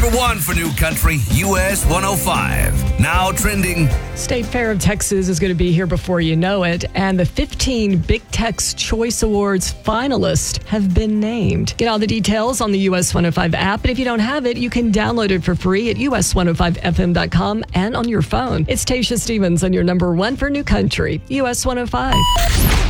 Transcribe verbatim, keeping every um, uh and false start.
number one for New Country, U S one oh five. Now trending. State Fair of Texas is going to be here before you know it, and the fifteen Big Tex Choice Awards finalists have been named. Get all the details on the U S one oh five app, and if you don't have it, you can download it for free at U S one oh five F M dot com and on your phone. It's Tasha Stevens on your number one for New Country, U S one oh five.